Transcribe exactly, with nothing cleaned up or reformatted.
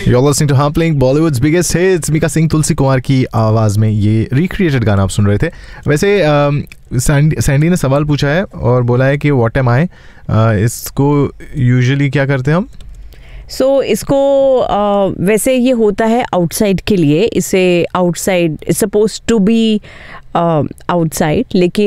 You're listening to Humpling, Bollywood's biggest hits. Mika Singh, तुलसी कुमार की आवाज़ में ये रिक्रिएटेड गाना आप सुन रहे थे. वैसे सैंडी सैंडी ने सवाल पूछा है और बोला है कि व्हाट एम आई, इसको यूजुअली क्या करते हैं हम? सो so, इसको uh, वैसे ये होता है आउटसाइड के लिए. इसे outside it's suppose to be outside, लेकिन